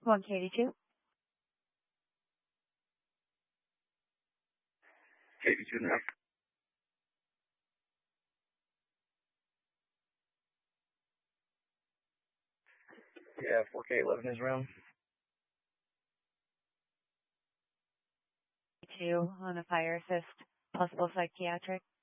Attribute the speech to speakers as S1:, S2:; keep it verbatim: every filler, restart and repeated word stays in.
S1: one K eighty-two.
S2: eighty-two now. Yeah, four K eleven is around.
S1: Two on a fire assist, possible psychiatric.